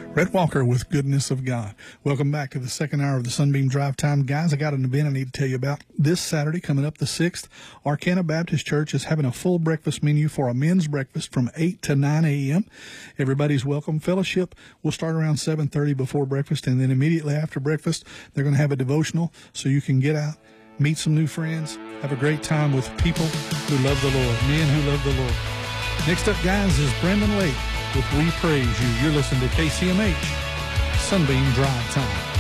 Rhett Walker with Goodness of God. Welcome back to the second hour of the Sunbeam Drive Time. Guys, I got an event I need to tell you about. This Saturday, coming up the 6th, Arcana Baptist Church is having a full breakfast menu for a men's breakfast from 8 to 9 a.m. Everybody's welcome. Fellowship will start around 7:30 before breakfast, and then immediately after breakfast, they're going to have a devotional so you can get out, meet some new friends, have a great time with people who love the Lord, men who love the Lord. Next up, guys, is Brandon Lake with We Praise You. You're listening to KCMH Sunbeam Drive Time.